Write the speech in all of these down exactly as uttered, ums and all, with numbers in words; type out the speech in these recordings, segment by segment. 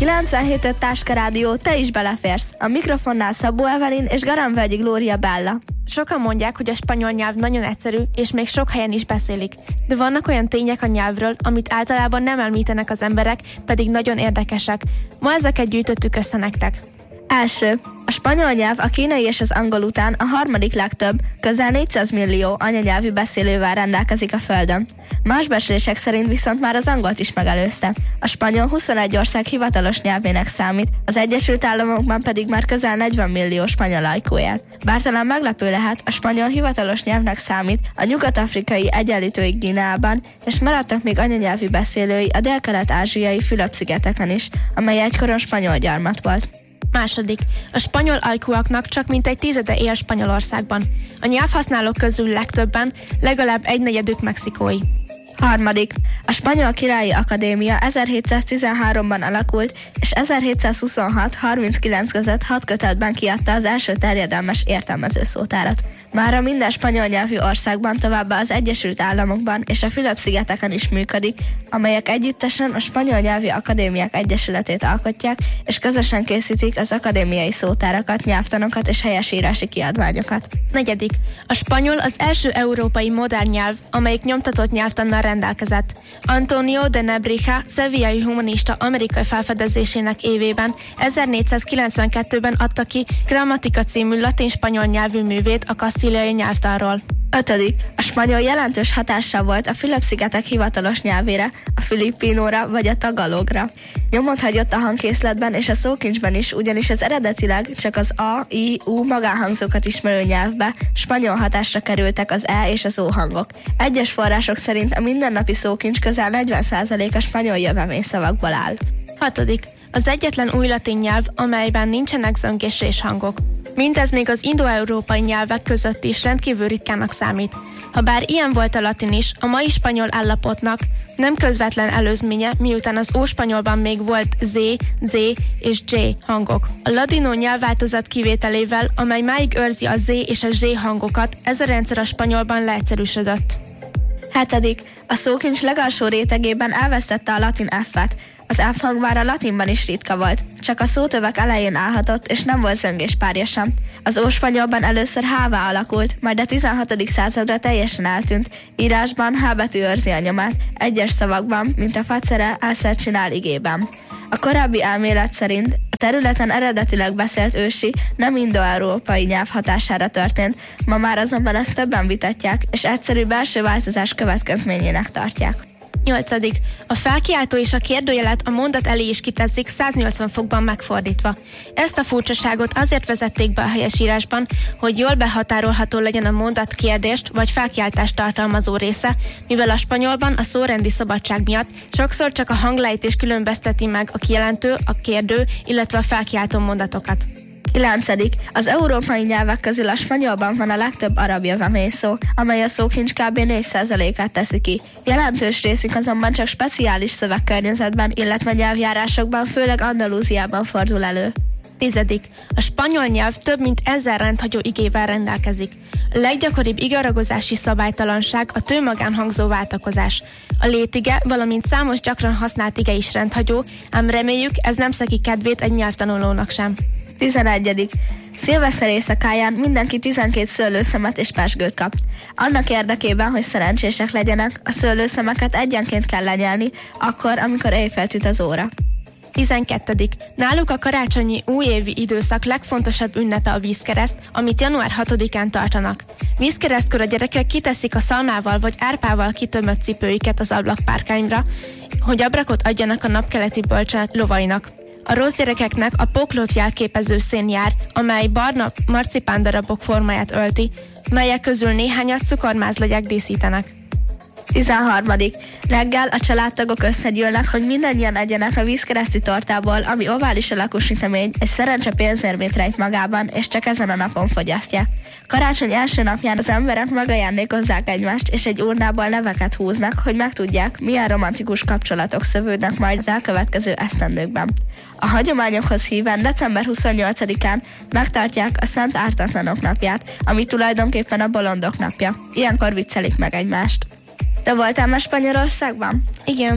kilencvenhét öt Táska Rádió, te is beleférsz. A mikrofonnál Szabó Evelyn és Garamvölgyi Glória Bella. Sokan mondják, hogy a spanyol nyelv nagyon egyszerű, és még sok helyen is beszélik. De vannak olyan tények a nyelvről, amit általában nem említenek az emberek, pedig nagyon érdekesek. Ma ezeket gyűjtöttük össze nektek. Első. A spanyol nyelv a kínai és az angol után a harmadik legtöbb, közel négyszáz millió anyanyelvű beszélővel rendelkezik a Földön. Más becslések szerint viszont már az angolt is megelőzte. A spanyol huszonegy ország hivatalos nyelvének számít, az Egyesült Államokban pedig már közel negyven millió spanyol laikó él. Bár talán meglepő lehet, a spanyol hivatalos nyelvnek számít a nyugat-afrikai egyenlítői Guineában, és maradtak még anyanyelvű beszélői a dél-kelet-ázsiai Fülöp-szigeteken is, amely egykor spanyol gyarmat volt. Második. A spanyol ajkúaknak csak mintegy tizede él Spanyolországban. A nyelvhasználók közül legtöbben, legalább egynegyedük mexikói. Harmadik. A Spanyol Királyi Akadémia ezerhétszáztizenháromban alakult, és ezerhétszázhuszonhat harminckilenc között hat kötetben kiadta az első terjedelmes értelmező szótárat. Mára minden spanyol nyelvű országban, továbbá az Egyesült Államokban és a Fülöp-szigeteken is működik, amelyek együttesen a Spanyol Nyelvi Akadémiák Egyesületét alkotják, és közösen készítik az akadémiai szótárakat, nyelvtanokat és helyesírási kiadványokat. Negyedik. A spanyol az első európai modern nyelv, amelyik nyomtatott nyelvtannal rendelkezett. Antonio de Nebrija, szevillai humanista amerikai felfedezésének évében ezernégyszázkilencvenkettőben adta ki Grammatika című latin-spanyol nyelvű művét a kasztíliai nyelvtanról. Ötödik. A spanyol jelentős hatással volt a Fülöp-szigetek hivatalos nyelvére, a filippinóra vagy a tagalogra. Nyomot hagyott a hangkészletben és a szókincsben is, ugyanis az eredetileg csak az a, i, u magánhangzókat ismerő nyelvbe spanyol hatásra kerültek az e és az o hangok. Egyes források szerint a mindennapi szókincs közel negyven százaléka spanyol jövevényszavakból áll. Hatodik. Az egyetlen új latin nyelv, amelyben nincsenek zöng és rés hangok. Mindez még az indo-európai nyelvek között is rendkívül ritkának számít. Habár ilyen volt a latin is, a mai spanyol állapotnak nem közvetlen előzménye, miután az óspanyolban még volt z, z és j hangok. A ladino nyelvváltozat kivételével, amely máig őrzi a z és a zs hangokat, ez a rendszer a spanyolban leegyszerűsödött. Hetedik. A szókincs legalsó rétegében elvesztette a latin F-et. Az F hang már a latinban is ritka volt, csak a szótövek elején állhatott, és nem volt zöngéspárja sem. Az óspanyolban először H-vá alakult, majd a tizenhatodik századra teljesen eltűnt. Írásban H betű őrzi a nyomát, egyes szavakban, mint a facere, elszer csinál igében. A korábbi elmélet szerint a területen eredetileg beszélt ősi, nem indo-európai nyelv hatására történt, ma már azonban ezt többen vitatják, és egyszerű belső változás következményének tartják. Nyolcadik. A felkiáltó és a kérdőjelet a mondat elé is kiteszik száznyolcvan fokban megfordítva. Ezt a furcsaságot azért vezették be a helyesírásban, hogy jól behatárolható legyen a mondat kérdést vagy felkiáltást tartalmazó része, mivel a spanyolban a szórendi szabadság miatt sokszor csak a hanglejtés különbözteti meg a kijelentő, a kérdő, illetve a felkiáltó mondatokat. Kilencedik. Az európai nyelvek közül a spanyolban van a legtöbb arab jövevényszó, amely a szókincs kb. négy százalékát teszi ki. Jelentős részük azonban csak speciális szövegkörnyezetben, illetve nyelvjárásokban, főleg Andalúziában fordul elő. Tizedik. A spanyol nyelv több mint ezer rendhagyó igével rendelkezik. A leggyakoribb igaragozási szabálytalanság a tőmagánhangzó váltakozás. A létige, valamint számos gyakran használt ige is rendhagyó, ám reméljük, ez nem szegi kedvét egy nyelvtanulónak sem. Tizenegyedik. Szilveszter éjszakáján mindenki tizenkét szőlőszemet és pezsgőt kap. Annak érdekében, hogy szerencsések legyenek, a szőlőszemeket egyenként kell lenyelni, akkor, amikor éjfeltüt az óra. tizenkettedik. Náluk a karácsonyi újévi időszak legfontosabb ünnepe a vízkereszt, amit január hatodikán tartanak. Vízkeresztkor a gyerekek kiteszik a szalmával vagy árpával kitömött cipőiket az ablakpárkányra, hogy abrakot adjanak a napkeleti bölcsenet lovainak. A rossz gyerekeknek a poklót jelképező szén jár, amely barna marcipándarabok formáját ölti, melyek közül néhányat cukormázlagyák díszítenek. tizenharmadik. Reggel a családtagok összegyűlnek, hogy mindannyian egyenek a vízkereszti tortából, ami ovális alakú sütemény, egy szerencse pénzérmét rejt magában, és csak ezen a napon fogyasztják. Karácsony első napján az emberek megajándékozzák egymást, és egy urnából neveket húznak, hogy megtudják, milyen romantikus kapcsolatok szövődnek majd az elkövetkező esztendőkben. A hagyományokhoz híven december huszonnyolcadikán megtartják a Szent Ártatlanok napját, ami tulajdonképpen a bolondok napja. Ilyenkor viccelik meg egymást. Te voltál már Spanyolországban? Igen.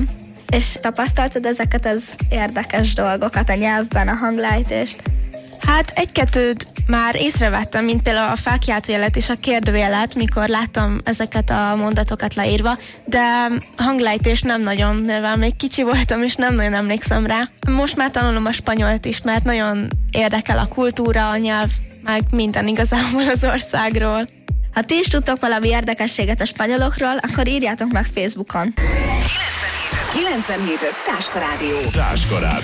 És tapasztaltad ezeket az érdekes dolgokat a nyelvben, a hanglejtést? Hát egy-kettőt már észrevettem, mint például a felkiáltójelet és a kérdőjelet, mikor láttam ezeket a mondatokat leírva, de hanglejtés nem nagyon, mivel még kicsi voltam, és nem nagyon emlékszem rá. Most már tanulom a spanyolt is, mert nagyon érdekel a kultúra, a nyelv, meg minden igazából az országról. Ha ti is tudtok valami érdekességet a spanyolokról, akkor írjátok meg Facebookon. kilencvenhét öt Táska Rádió. Táska Rádió.